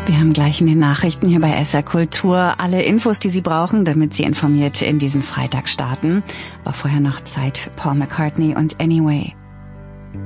Wir haben gleich in den Nachrichten hier bei SR Kultur alle Infos, die Sie brauchen, damit Sie informiert in diesen Freitag starten. War vorher noch Zeit für Paul McCartney und Anyway.